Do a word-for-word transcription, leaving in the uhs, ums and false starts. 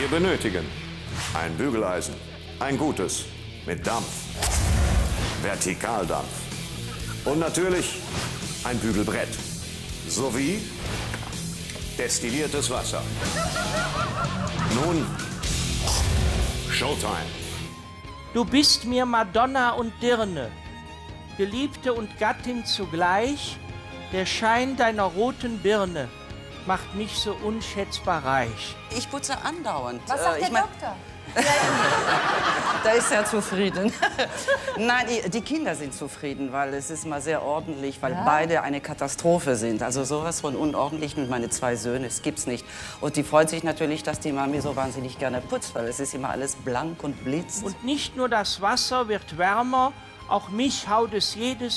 Wir benötigen ein Bügeleisen, ein gutes, mit Dampf, Vertikaldampf und natürlich ein Bügelbrett sowie destilliertes Wasser. Nun, Showtime. Du bist mir Madonna und Dirne, Geliebte und Gattin zugleich. Der Schein deiner roten Birne macht mich so unschätzbar reich. Ich putze andauernd. Was sagt äh, der ich mein, Doktor? Da ist er zufrieden. Nein, die, die Kinder sind zufrieden, weil es ist mal sehr ordentlich, weil ja. beide eine Katastrophe sind. Also sowas von unordentlich mit meine zwei Söhne, das gibt's nicht. Und die freut sich natürlich, dass die Mami so wahnsinnig gerne putzt, weil es ist immer alles blank und blitzt. Und nicht nur das Wasser wird wärmer, auch mich haut es jedes